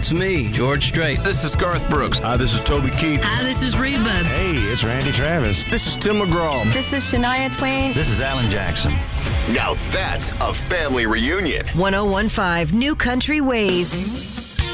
it's me, George Strait. This is Garth Brooks. Hi, this is Toby Keith. Hi, this is Reba. Hey, it's Randy Travis. This is Tim McGraw. This is Shania Twain. This is Alan Jackson. Now that's a family reunion. 1015 New Country Ways.